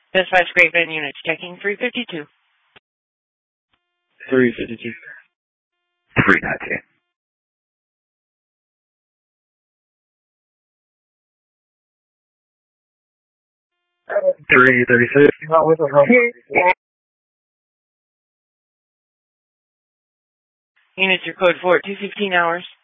Dispatch Great Bend units checking 352. 352. 392. 336. Units are code 4 at 2:15 hours.